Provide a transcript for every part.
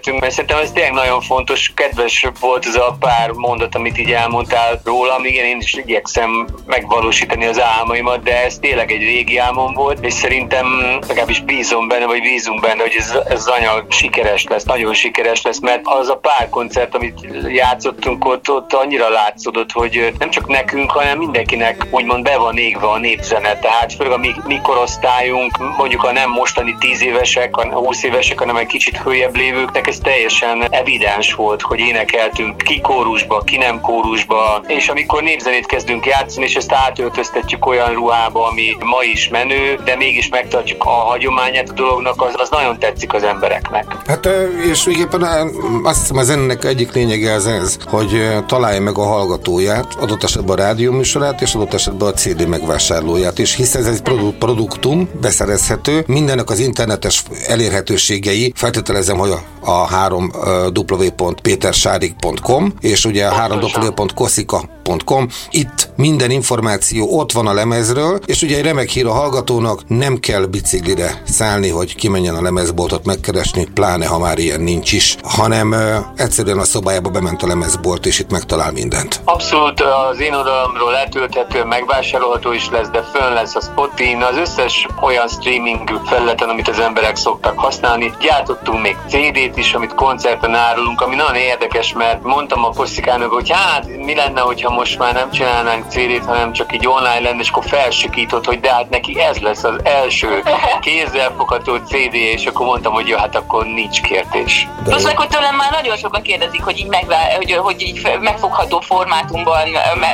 beszélgetünk, mert szerintem ez tényleg nagyon fontos, kedves volt az a pár mondat, amit így elmondtál rólam. Igen, én is igyekszem megvalósítani az álmaimat, de ez tényleg egy régi álmom volt, és szerintem legalábbis bízunk benne, hogy ez az anyag sikeres lesz, nagyon sikeres lesz, mert az a pár koncert, amit játszottunk ott annyira látszódott, hogy nem csak nekünk, hanem mindenkinek úgymond be van égve a népzene, tehát főleg a mi korosztályunk, mondjuk a nem mostani 10 évesek, a 20 évesek, hanem egy kicsit följebb lévőknek ez teljesen evidens volt, hogy énekeltünk ki kórusba, ki nem kórusba, és amikor népzenét kezdünk játszani, és ezt átöltöztetjük olyan ruhába, ami ma is menő, de mégis megtartjuk a hagyományát a dolognak, az nagyon tetszik az embereknek. Hát és végképpen azt hiszem az ennek egyik lényege ez, hogy találja meg a hallgatóját, adott esetben a rádióműsorát, és adott esetben a CD megvásárlóját, és hiszen ez egy produktum, beszerezhető, mindennek az internetes elérhetőségei, feltételezem, hogy a www.petersárig.com és ugye a www.koszika.com, itt minden információ ott van a lemezről, és ugye egy remek hír a hallgatónak, nem kell biciklire szállni, hogy kimenjen a lemezboltot megkeresni, pláne ha már ilyen nincs is, hanem egyszerűen a szobájába bement a lemezbolt, és itt megtalál mindent. Abszolút az én oldalamról letölthető, megvásárolható is lesz, de fönn lesz a Spotin, az összes olyan streaming felületen, amit az emberek szoktak használni. Gyártottunk még CD-t is, amit koncerten árulunk, ami nagyon érdekes, mert mondtam a Koszikának, hogy hát mi lenne, hogyha most már nem csinálnánk CD-t, hanem csak így online lenne, és akkor felsikított, hogy de hát neki ez lesz az első kézzelfogható CD, és akkor mondtam, hogy jó, hát akkor nincs kérdés. Plusz akkor tőlem már nagyon sokan kérdezik, hogy így megfogható formátumban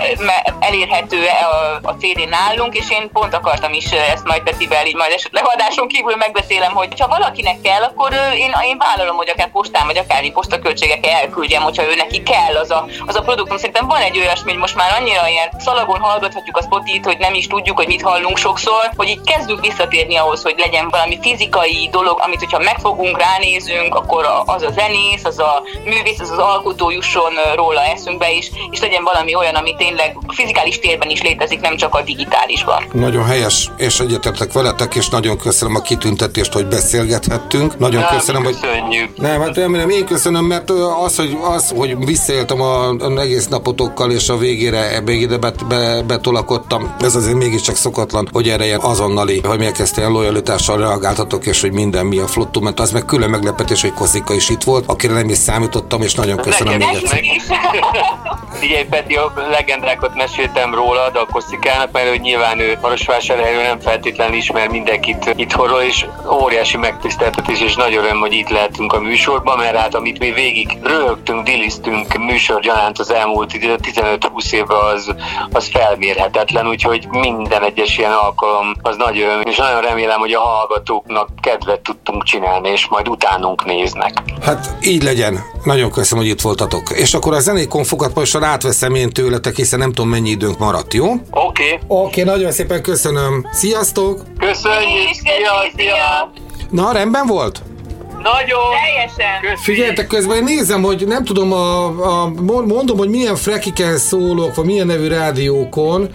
elérhető a CD nálunk, és én pont akartam is ezt majd Petivel így majd esetleg adáson kívül megbeszélem, hogy ha valakinek kell, akkor én vállalom, hogy akár postán, vagy akár postaköltségekkel elküldjem, hogyha ő neki kell az a produktum. Szerintem van egy olyasmi, hogy most már annyira ilyen szalagon hallgathatjuk a Spotit, hogy nem is tudjuk, hogy mit hallunk sokszor, hogy így kezdünk visszatérni ahhoz, hogy legyen valami fizikai dolog, amit hogyha megfogunk, ránézünk, akkor az a zenész, az a művész, az alkotó jusson róla eszünkbe is, és legyen valami olyan, ami tényleg fizikális térben is létezik, nem csak a digitálisban. Nagyon helyes, és egyetértek veletek, és nagyon köszönöm a kitüntetést, hogy beszélgethettünk. Nagyon köszönöm, hogy... Nem, hát remélem, én köszönöm, mert az, hogy visszaéltem az egész napotokkal, és a végére betolakodtam, ez azért mégiscsak szokatlan, hogy erre ilyen azonnali, hogy megkezdtél lojalitással reagáltatok, és hogy minden mi a flottum, mert az meg külön meglepetés, hogy Koszika is itt volt, akire nem is számítottam, és nagyon köszönöm még egyszer. Figyelj, Peti, a legendákat meséltem rólad a Koszikának, mert hogy nyilván ő Marosvásárhelyről nem feltétlenül ismer mindenkit itthonról, és óriási megtiszteltetés, és nagy öröm, hogy itt lehetünk a műsorban, mert hát amit mi végig röhögtünk, diliztünk műsorgyanánt az elmúlt 15-20 évben, az felmérhetetlen, úgyhogy minden egyes ilyen alkalom az nagy öröm, és nagyon remélem, hogy a hallgatóknak kedvet tudtunk csinálni, és majd utánunk néznek. Hát így legyen. Nagyon köszönöm, hogy itt voltatok. És akkor a zenékon fogadpassal átveszem én tőletek, hiszen nem tudom, mennyi időnk maradt, jó? Oké, nagyon szépen köszönöm. Sziasztok! Köszönjük! Szia! Na, rendben volt? Nagyon! Teljesen! Figyeljetek, közben én nézem, hogy nem tudom, mondom, hogy milyen frekiken szólok, vagy milyen nevű rádiókon,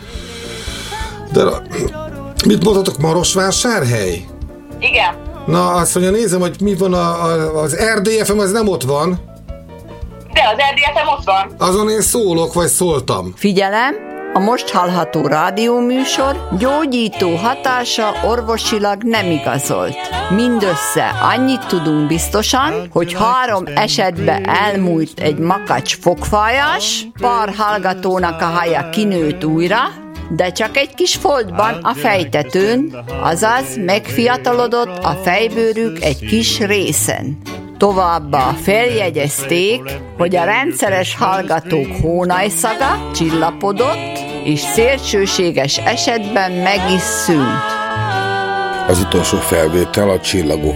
de mit mondhatok, Marosvásárhely? Igen. Na, azt mondja, nézem, hogy mi van az RDFM, az nem ott van. De az RDFM ott van. Azon én szólok, vagy szóltam. Figyelem! A most hallható rádióműsor gyógyító hatása orvosilag nem igazolt. Mindössze annyit tudunk biztosan, hogy 3 esetben elmúlt egy makacs fogfajas, pár hallgatónak a haja kinőtt újra, de csak egy kis foltban a fejtetőn, azaz megfiatalodott a fejbőrük egy kis részen. Továbbá feljegyezték, hogy a rendszeres hallgatók hónajszaga csillapodott, és szélsőséges esetben meg is szűnt. Az utolsó felvétel a Csillagok,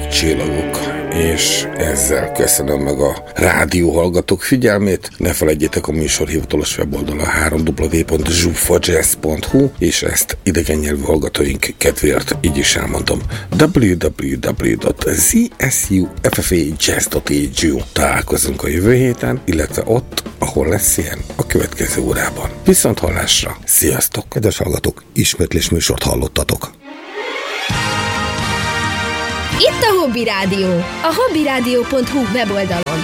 és ezzel köszönöm meg a rádióhallgatók figyelmét. Ne felejtjétek a műsor hivatalos weboldala www.zsufajazz.hu, és ezt idegen nyelvű hallgatóink kedvéért így is elmondom, www.zsufajazz.hu. Találkozunk a jövő héten, illetve ott, ahol lesz ilyen, a következő órában. Viszont hallásra, sziasztok! Kedves hallgatók, ismétlés műsort hallottatok. Itt a Hobby Rádió, a hobbyradio.hu weboldalon.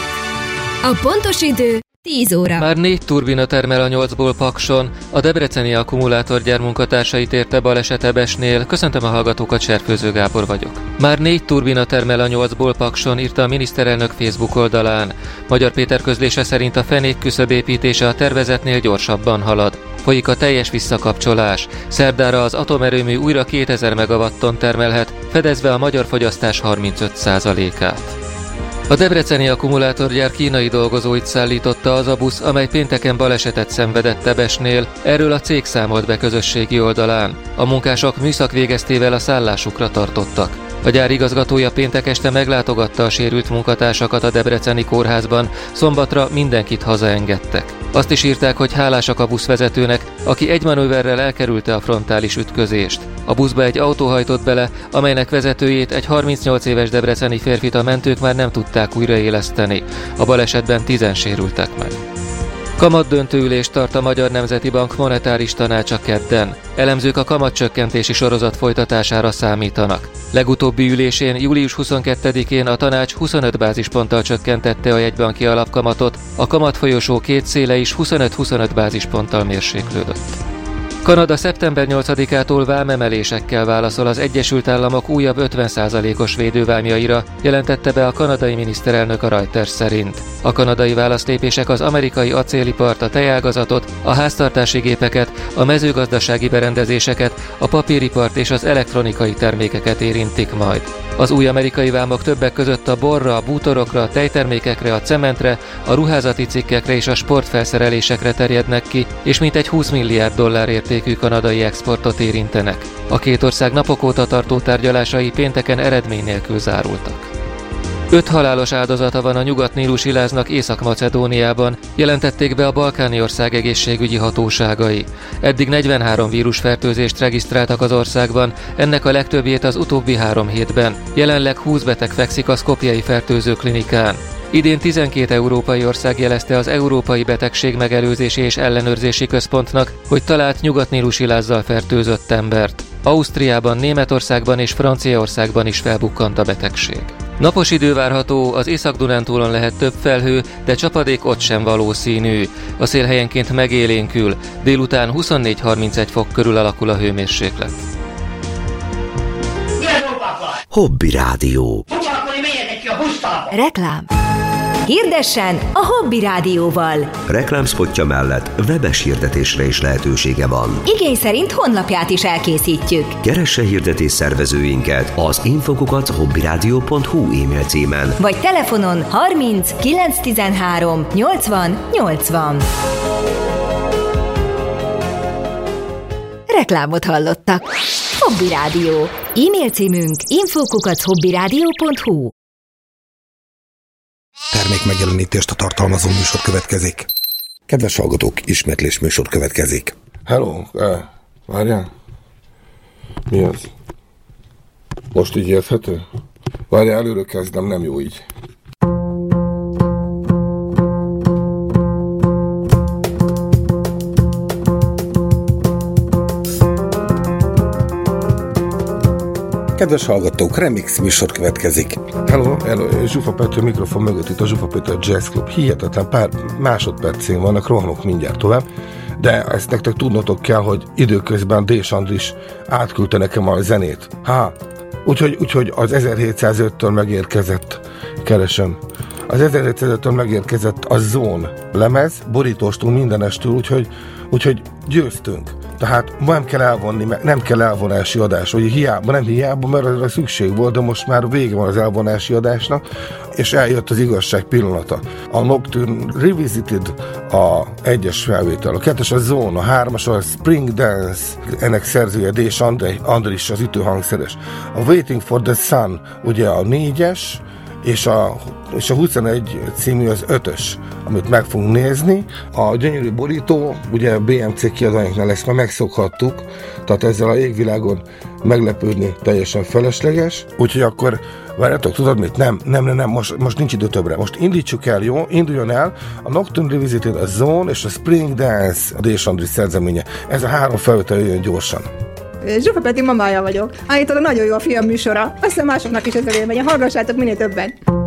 A pontos idő 10 óra. Már 4 turbina termel a 8-ból Pakson. A debreceni akkumulátorgyár munkatársait érte baleset Ebesnél. Köszöntöm a hallgatókat, Serfőző Gábor vagyok. Már 4 turbina termel a 8-ból Pakson, írta a miniszterelnök Facebook oldalán. Magyar Péter közlése szerint a fenék küszöb építése a tervezetnél gyorsabban halad. Folyik a teljes visszakapcsolás. Szerdára az atomerőmű újra 2000 megawatton termelhet, fedezve a magyar fogyasztás 35%-át. A debreceni akkumulátorgyár kínai dolgozóit szállította az a busz, amely pénteken balesetet szenvedett Ebesnél, erről a cég számolt be közösségi oldalán. A munkások műszak végeztével a szállásukra tartottak. A gyár igazgatója péntek este meglátogatta a sérült munkatársakat a debreceni kórházban, szombatra mindenkit hazaengedtek. Azt is írták, hogy hálásak a buszvezetőnek, aki egy manőverrel elkerülte a frontális ütközést. A buszba egy autó hajtott bele, amelynek vezetőjét, egy 38 éves debreceni férfit a mentők már nem tudták újraéleszteni. A balesetben 10-en sérültek meg. Kamatdöntőülést tart a Magyar Nemzeti Bank monetáris tanácsa kedden. Elemzők a kamatcsökkentési sorozat folytatására számítanak. Legutóbbi ülésén, július 22-én a tanács 25 bázisponttal csökkentette a jegybanki alapkamatot, a kamatfolyosó két széle is 25-25 bázisponttal mérséklődött. Kanada szeptember 8-ától vámemelésekkel válaszol az Egyesült Államok újabb 50%-os védővámjaira, jelentette be a kanadai miniszterelnök a Reuters szerint. A kanadai válaszlépések az amerikai acélipart, a tejágazatot, a háztartási gépeket, a mezőgazdasági berendezéseket, a papíripart és az elektronikai termékeket érintik majd. Az új amerikai vámok többek között a borra, a bútorokra, a tejtermékekre, a cementre, a ruházati cikkekre és a sportfelszerelésekre terjednek ki, és mintegy 20 milliárd dollár értékű kanadai exportot érintenek. A két ország napok óta tartó tárgyalásai pénteken eredmény nélkül zárultak. 5 halálos áldozata van a nyugat-nílusi láznak Észak-Macedóniában, jelentették be a balkáni ország egészségügyi hatóságai. Eddig 43 vírusfertőzést regisztráltak az országban, ennek a legtöbbjét az utóbbi 3 hétben. Jelenleg 20 beteg fekszik a szkopjei fertőzőklinikán. Idén 12 európai ország jelezte az Európai Betegség Megelőzési és Ellenőrzési Központnak, hogy talált nyugat-nílusi lázzal fertőzött embert. Ausztriában, Németországban és Franciaországban is felbukkant a betegség. Napos idő várható, az Észak-Dunántúlon lehet több felhő, de csapadék ott sem valószínű. A szél helyenként megélénkül, délután 24-31 fok körül alakul a hőmérséklet. Hobby Rádió. Reklám. Hirdessen a Hobby Rádióval. Reklámspotja mellett webes hirdetésre is lehetősége van. Igény szerint honlapját is elkészítjük. Keresse hirdetés szervezőinket az info@hobbyradio.hu e-mail címen. Vagy telefonon 30 913 80 80. Reklámot hallottak. Hobby Rádió. E-mail címünk info@hobbyradio.hu. Termékmegjelenítést tartalmazó műsor következik. Kedves hallgatók, ismétlés műsor következik. Hello, várjál. Mi az? Most így érthető? Várjál, előre kezdem, nem jó így. Kedves hallgatók, remix műsor következik. Hello, Zsufa Pető mikrofon mögött itt a Zsufa Pető Jazz Club. Hihetetlen pár másodpercén vannak, rohanok mindjárt tovább. De ezt nektek tudnotok kell, hogy időközben D. Andris átküldte nekem a zenét. Úgyhogy az 1705-től megérkezett, keresem. Az 1705-től megérkezett a Zone lemez, borítóstól mindenestől, úgyhogy győztünk. Tehát nem kell elvonási adás, vagy nem hiába, mert arra szükség volt, de most már vége van az elvonási adásnak, és eljött az igazság pillanata. A Nocturne Revisited a 1-es felvétel, a 2-es a Zone, a 3-as a Spring Dance, ennek szerzője D. Andris, az ütőhangszeres. A Waiting for the Sun, ugye a 4-es, és a 21 című az 5-ös, amit meg fogunk nézni. A gyönyörű borító, ugye BMC kiadványoknál ezt már megszokhattuk, tehát ezzel a égvilágon meglepődni teljesen felesleges. Úgyhogy akkor, várjátok, tudod mit? Nem, most nincs idő többre. Most indítsuk el, jó? Induljon el a Nocturne Revisited, a Zone és a Spring Dance, a D. Andris szerzeménye. Ez a 3 felvétel jöjjön gyorsan. Zsufa Peti mamája vagyok. Állítólag nagyon jó a film műsora. Azt hiszem másoknak is ez a véleménye. Hallgassátok minél többen.